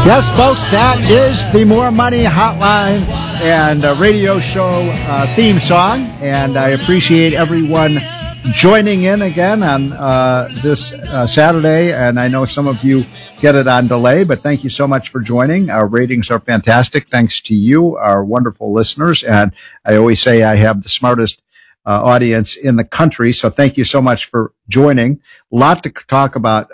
Yes, folks, that is the More Money Hotline and radio show theme song. And I appreciate everyone joining in again on this Saturday. And I know some of you get it on delay, but thank you so much for joining. Our ratings are fantastic. Thanks to you, our wonderful listeners. And I always say I have the smartest audience in the country. So thank you so much for joining. A lot to talk about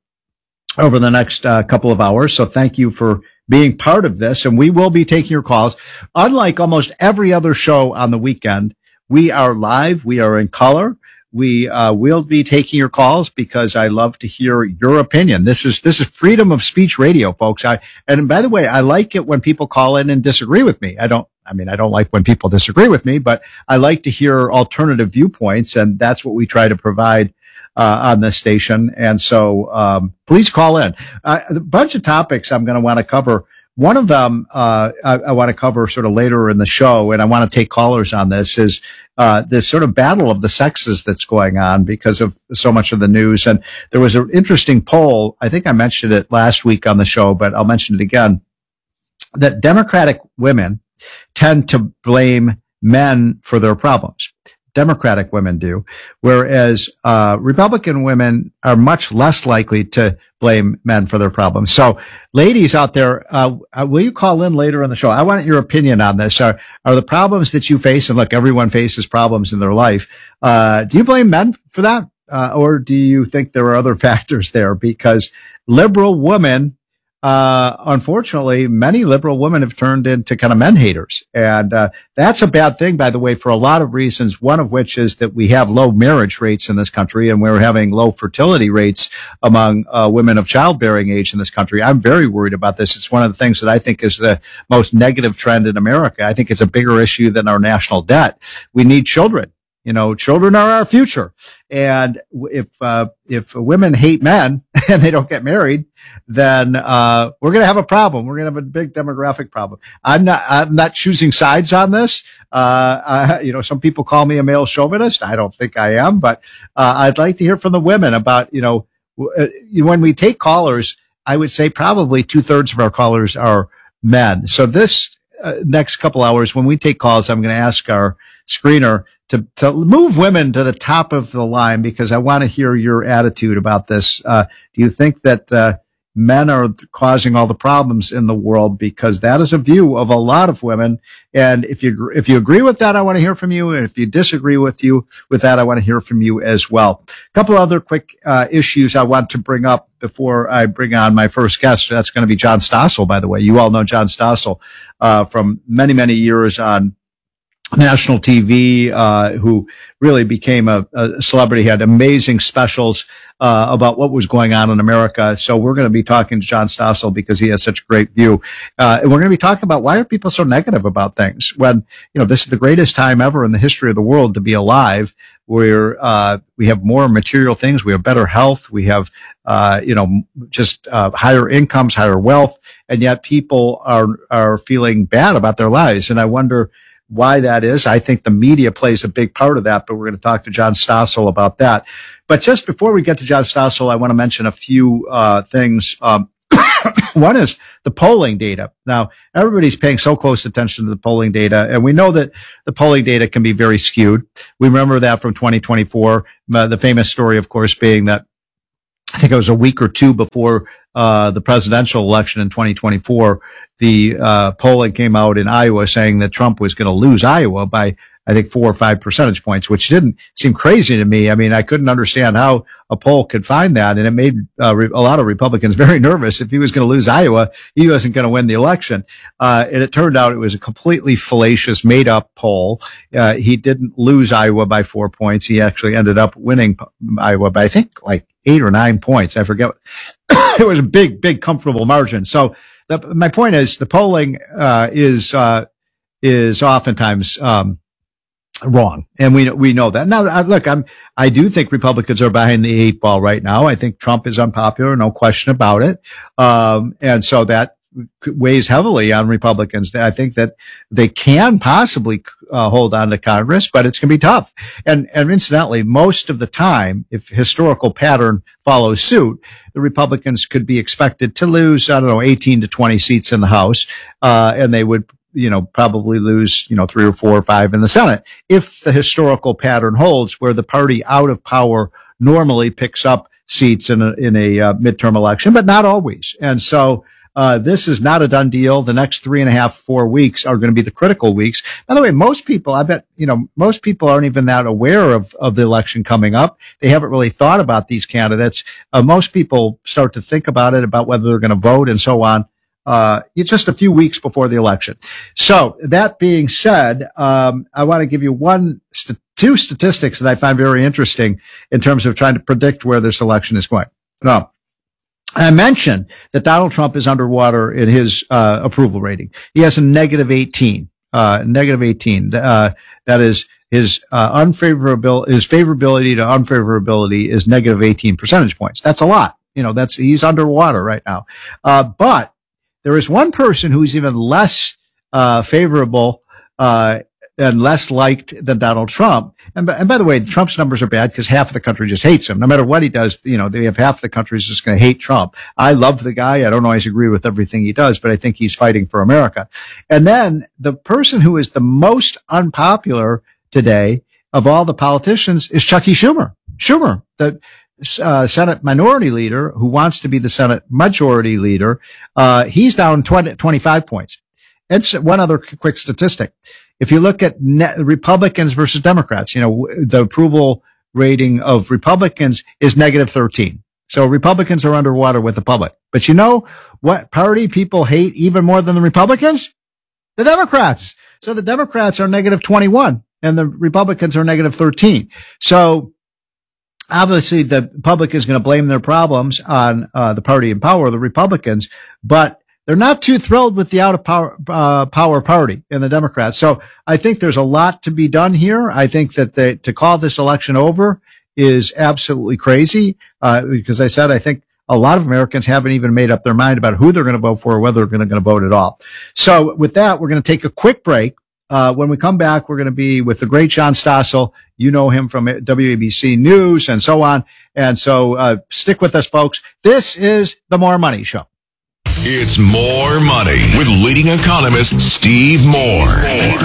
over the next couple of hours. So thank you for being part of this. And we will be taking your calls. Unlike almost every other show on the weekend, we are live. We are in color. We will be taking your calls because I love to hear your opinion. This is freedom of speech radio, folks. And by the way, I like it when people call in and disagree with me. I don't like when people disagree with me, but I like to hear alternative viewpoints. And that's what we try to provide on this station. And so, please call in. A bunch of topics I'm going to want to cover. One of them, I want to cover sort of later in the show, and I want to take callers on this, is, this sort of battle of the sexes that's going on because of so much of the news. And there was an interesting poll. I think I mentioned it last week on the show, but I'll mention it again, that Democratic women tend to blame men for their problems. Democratic women do, whereas Republican women are much less likely to blame men for their problems. So, ladies out there, will you call in later in the show? I want your opinion on this. Are the problems that you face, and look, everyone faces problems in their life, do you blame men for that? Or do you think there are other factors there? Because liberal women, unfortunately, many liberal women have turned into kind of men haters. And, that's a bad thing, by the way, for a lot of reasons. One of which is that we have low marriage rates in this country, and we're having low fertility rates among, women of childbearing age in this country. I'm very worried about this. It's one of the things that I think is the most negative trend in America. I think it's a bigger issue than our national debt. We need children. You know, children are our future. And if women hate men and they don't get married, then, we're going to have a problem. We're going to have a big demographic problem. I'm not choosing sides on this. Some people call me a male chauvinist. I don't think I am, but, I'd like to hear from the women about, when we take callers, I would say probably 2/3 of our callers are men. So this, next couple hours, when we take calls, I'm going to ask our screener to move women to the top of the line, because I want to hear your attitude about this. Do you think that men are causing all the problems in the world? Because that is a view of a lot of women. And if you agree with that, I want to hear from you. And if you disagree with that, I want to hear from you as well. A couple other quick issues I want to bring up before I bring on my first guest. That's going to be John Stossel, by the way. You all know John Stossel from many, many years on national TV, who really became a celebrity, had amazing specials about what was going on in America. So we're going to be talking to John Stossel because he has such a great view. And we're going to be talking about why are people so negative about things when, this is the greatest time ever in the history of the world to be alive. We have more material things. We have better health. We have, higher incomes, higher wealth. And yet people are feeling bad about their lives. And I wonder why that is. I think the media plays a big part of that, but we're going to talk to John Stossel about that. But just before we get to John Stossel, I want to mention a few things. One is the polling data. Now, everybody's paying so close attention to the polling data, and we know that the polling data can be very skewed. We remember that from 2024. The famous story, of course, being that I think it was a week or two before the presidential election in 2024, the polling came out in Iowa saying that Trump was going to lose Iowa by, I think, 4 or 5 percentage points, which didn't seem crazy to me. I mean, I couldn't understand how a poll could find that, and it made a lot of Republicans very nervous. If he was going to lose Iowa, he wasn't going to win the election. And it turned out it was a completely fallacious, made-up poll. He didn't lose Iowa by 4 points. He actually ended up winning Iowa by, I think, like 8 or 9 points. I forget. It was a big, comfortable margin. So my point is the polling is oftentimes wrong, and we know that. Now, look, I do think Republicans are behind the 8 ball right now. I think Trump is unpopular, no question about it. And so that weighs heavily on Republicans. I think that they can possibly hold on to Congress, but it's going to be tough. And incidentally, most of the time, if historical pattern follows suit, the Republicans could be expected to lose, 18 to 20 seats in the House, and they would, probably lose, 3 or 4 or 5 in the Senate. If the historical pattern holds, where the party out of power normally picks up seats in a midterm election, but not always. And so, this is not a done deal. The next 3.5, 4 weeks are going to be the critical weeks. By the way, most people, I bet, most people aren't even that aware of the election coming up. They haven't really thought about these candidates. Most people start to think about it, about whether they're going to vote and so on. It's just a few weeks before the election. So that being said, I want to give you two statistics that I find very interesting in terms of trying to predict where this election is going. Now, I mentioned that Donald Trump is underwater in his approval rating. He has a negative 18. That is his favorability to unfavorability is negative 18 percentage points. That's a lot. He's underwater right now. But there is one person who's even less favorable and less liked than Donald Trump. And by the way, Trump's numbers are bad because half of the country just hates him. No matter what he does, they have half the country is just going to hate Trump. I love the guy. I don't always agree with everything he does, but I think he's fighting for America. And then the person who is the most unpopular today of all the politicians is Chucky Schumer. The Senate minority leader who wants to be the Senate majority leader. He's down 25 points. It's one other quick statistic. If you look at Republicans versus Democrats, the approval rating of Republicans is negative 13. So Republicans are underwater with the public. But you know what party people hate even more than the Republicans? The Democrats. So the Democrats are negative 21 and the Republicans are negative 13. So obviously the public is going to blame their problems on the party in power, the Republicans, but they're not too thrilled with the out of power party in the Democrats. So I think there's a lot to be done here. I think that to call this election over is absolutely crazy. Because I think a lot of Americans haven't even made up their mind about who they're going to vote for or whether they're going to vote at all. So with that, we're going to take a quick break. When we come back, we're going to be with the great John Stossel. You know him from WABC News and so on. And so, stick with us, folks. This is the More Money Show. It's More Money with leading economist Steve Moore.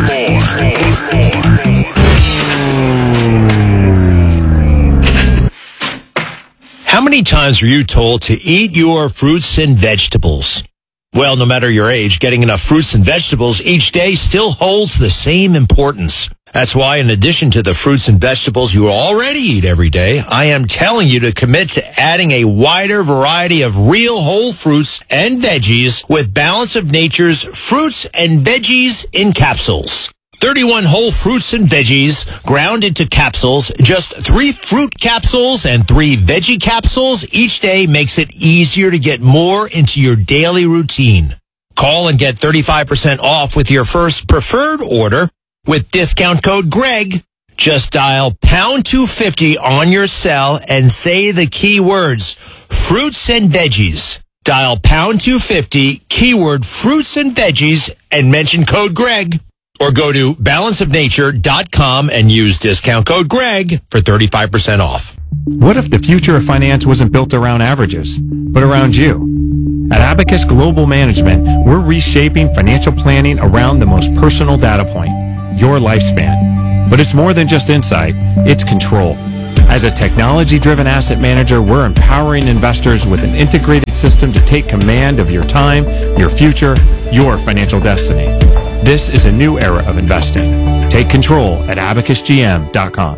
How many times were you told to eat your fruits and vegetables? Well, no matter your age, getting enough fruits and vegetables each day still holds the same importance. That's why, in addition to the fruits and vegetables you already eat every day, I am telling you to commit to adding a wider variety of real whole fruits and veggies with Balance of Nature's Fruits and Veggies in Capsules. 31 whole fruits and veggies ground into capsules. Just 3 fruit capsules and 3 veggie capsules each day makes it easier to get more into your daily routine. Call and get 35% off with your first preferred order with discount code Greg. Just dial pound 250 on your cell and say the key words, fruits and veggies. Dial pound 250, keyword fruits and veggies, and mention code Greg. Or go to balanceofnature.com and use discount code Greg for 35% off. What if the future of finance wasn't built around averages, but around you? At Abacus Global Management, we're reshaping financial planning around the most personal data point, your lifespan. But it's more than just insight, it's control. As a technology-driven asset manager, we're empowering investors with an integrated system to take command of your time, your future, your financial destiny. This is a new era of investing. Take control at abacusgm.com.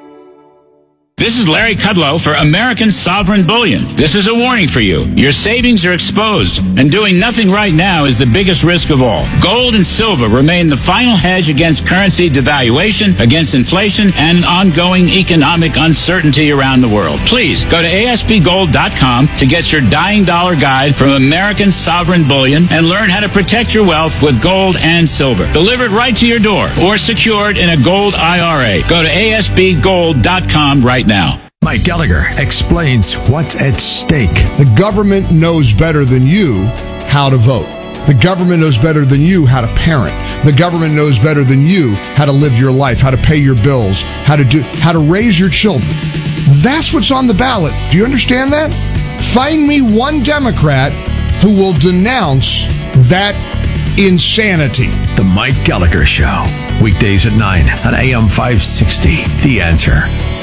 This is Larry Kudlow for American Sovereign Bullion. This is a warning for you. Your savings are exposed, and doing nothing right now is the biggest risk of all. Gold and silver remain the final hedge against currency devaluation, against inflation, and ongoing economic uncertainty around the world. Please go to ASPGold.com to get your dying dollar guide from American Sovereign Bullion and learn how to protect your wealth with gold and silver. Delivered right to your door or secured in a gold IRA. Go to ASPGold.com right now. Mike Gallagher explains what's at stake. The government knows better than you how to vote. The government knows better than you how to parent. The government knows better than you how to live your life, how to pay your bills, how to raise your children. That's what's on the ballot. Do you understand that? Find me one Democrat who will denounce that insanity. The Mike Gallagher Show. Weekdays at 9 on AM 560. The Answer.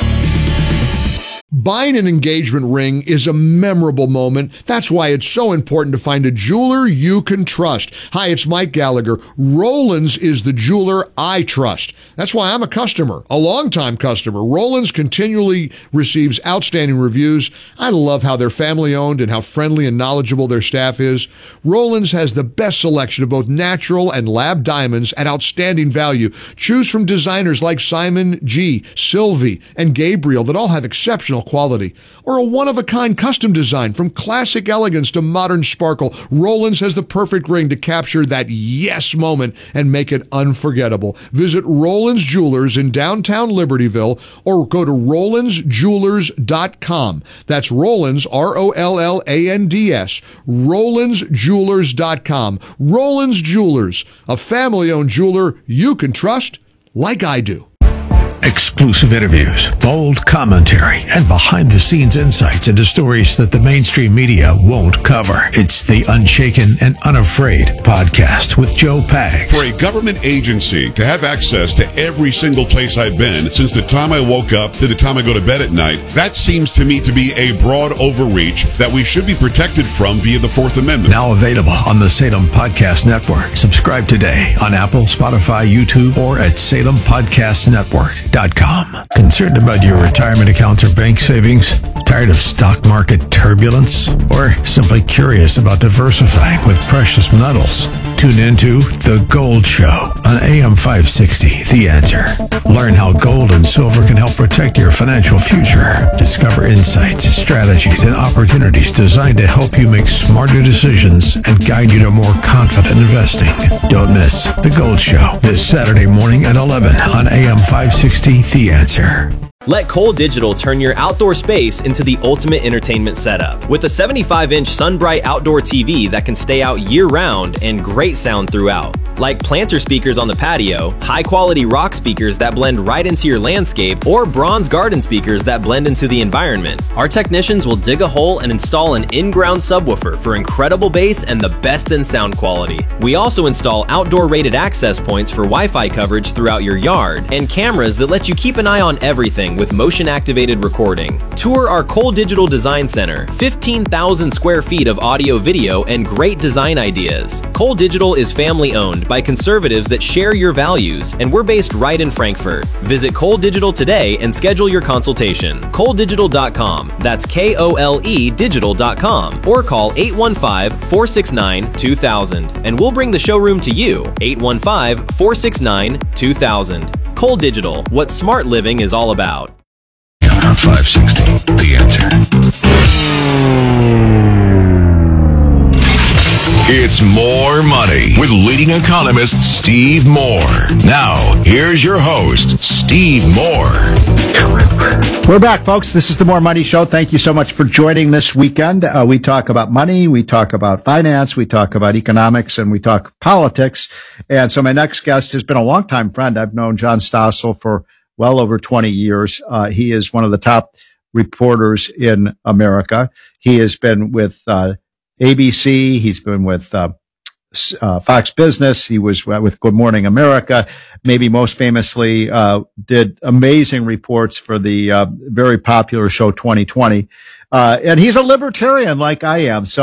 Buying an engagement ring is a memorable moment. That's why it's so important to find a jeweler you can trust. Hi, it's Mike Gallagher. Rollins is the jeweler I trust. That's why I'm a customer, a longtime customer. Rollins continually receives outstanding reviews. I love how they're family-owned and how friendly and knowledgeable their staff is. Rollins has the best selection of both natural and lab diamonds at outstanding value. Choose from designers like Simon G., Sylvie, and Gabriel that all have exceptional quality, or a one-of-a-kind custom design from classic elegance to modern sparkle. Rollins has the perfect ring to capture that yes moment and make it unforgettable. Visit Rollins Jewelers in downtown Libertyville or go to RollinsJewelers.com. That's Rollins, ROLLANDS, RollinsJewelers.com. Rollins Jewelers, a family-owned jeweler you can trust like I do. Exclusive interviews, bold commentary, and behind-the-scenes insights into stories that the mainstream media won't cover. It's the Unshaken and Unafraid podcast with Joe Pags. For a government agency to have access to every single place I've been since the time I woke up to the time I go to bed at night, that seems to me to be a broad overreach that we should be protected from via the Fourth Amendment. Now available on the Salem Podcast Network. Subscribe today on Apple, Spotify, YouTube, or at SalemPodcastNetwork.com. Concerned about your retirement accounts or bank savings? Tired of stock market turbulence? Or simply curious about diversifying with precious metals? Tune into The Gold Show on AM 560, The Answer. Learn how gold and silver can help protect your financial future. Discover insights, strategies, and opportunities designed to help you make smarter decisions and guide you to more confident investing. Don't miss The Gold Show this Saturday morning at 11 on AM 560, The Answer. Let Cole Digital turn your outdoor space into the ultimate entertainment setup. With a 75-inch SunBright outdoor TV that can stay out year-round and great sound throughout. Like planter speakers on the patio, high-quality rock speakers that blend right into your landscape, or bronze garden speakers that blend into the environment. Our technicians will dig a hole and install an in-ground subwoofer for incredible bass and the best in sound quality. We also install outdoor-rated access points for Wi-Fi coverage throughout your yard, and cameras that let you keep an eye on everything with motion-activated recording. Tour our Cole Digital Design Center, 15,000 square feet of audio, video, and great design ideas. Cole Digital is family-owned by conservatives that share your values, and we're based right in Frankfurt. Visit Cole Digital today and schedule your consultation. ColeDigital.com. That's KOLE Digital.com. Or call 815-469-2000, and we'll bring the showroom to you. 815-469-2000. Cole Digital, what smart living is all about. 560, The Answer. It's more money with leading economist Steve Moore. Now, here's your host, Steve Moore. We're back, folks. This is the More Money Show. Thank you so much for joining this weekend. We talk about money, we talk about finance, we talk about economics, and we talk politics. And so my next guest has been a longtime friend. I've known John Stossel for well over 20 years. He is one of the top reporters in America. He has been with ABC. He's been with Fox Business. He was with Good Morning America. Maybe most famously, did amazing reports for the very popular show 2020. And he's a libertarian like I am. So